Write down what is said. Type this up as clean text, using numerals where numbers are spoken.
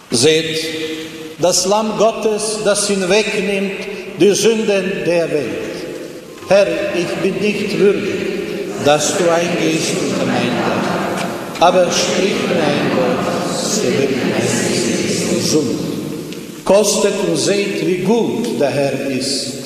Seht, das Lamm Gottes, das hinwegnimmt die Sünden der Welt. Herr, ich bin nicht würdig, dass du eingehst unter mein Dach. Aber sprich mir ein Wort, so wird mein Geist gesund. Kostet und seht, wie gut der Herr ist.